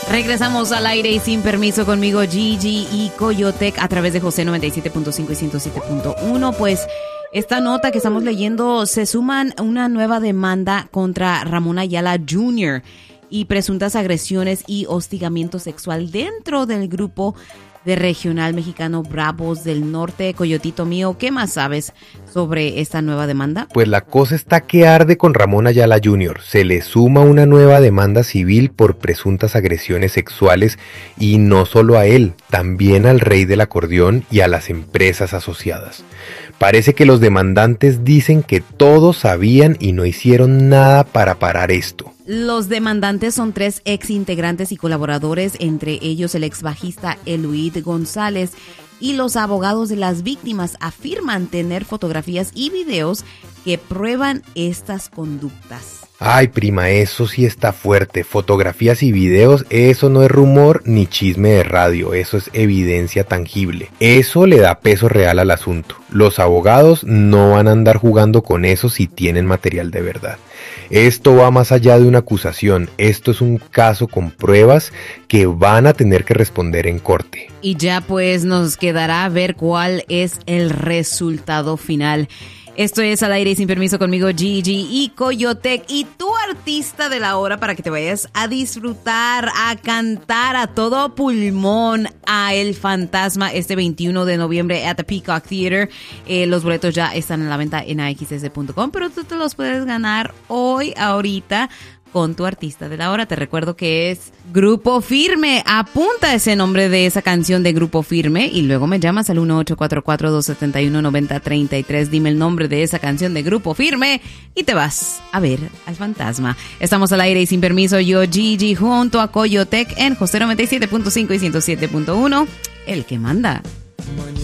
Regresamos al aire y sin permiso conmigo Gigi y Coyotec a través de José 97.5 y 107.1. Pues esta nota que estamos leyendo, se suman una nueva demanda contra Ramón Ayala Jr. y presuntas agresiones y hostigamiento sexual dentro del grupo de regional mexicano Bravos del Norte. Coyotito mío, ¿qué más sabes sobre esta nueva demanda? Pues la cosa está que arde con Ramón Ayala Jr. Se le suma una nueva demanda civil por presuntas agresiones sexuales y no solo a él, también al rey del acordeón y a las empresas asociadas. Parece que los demandantes dicen que todos sabían y no hicieron nada para parar esto. Los demandantes son 3 ex integrantes y colaboradores, entre ellos el ex bajista Eloyd González, y los abogados de las víctimas afirman tener fotografías y videos que prueban estas conductas. Ay, prima, eso sí está fuerte. Fotografías y videos, eso no es rumor ni chisme de radio, eso es evidencia tangible. Eso le da peso real al asunto. Los abogados no van a andar jugando con eso si tienen material de verdad. Esto va más allá de una acusación, esto es un caso con pruebas que van a tener que responder en corte. Y ya pues nos quedará ver cuál es el resultado final. Esto es Al Aire y Sin Permiso conmigo, Gigi y Coyotec, y tu artista de la hora para que te vayas a disfrutar, a cantar a todo pulmón a El Fantasma este 21 de noviembre at the Peacock Theater. Los boletos ya están en la venta en axs.com, pero tú te los puedes ganar hoy, ahorita, con tu artista de la hora. Te recuerdo que es Grupo Firme. Apunta ese nombre de esa canción de Grupo Firme y luego me llamas al 1-844-271-9033. Dime el nombre de esa canción de Grupo Firme y te vas a ver al fantasma. Estamos al aire y sin permiso. Yo, Gigi, junto a Coyotec en José 97.5 y 107.1. El que manda.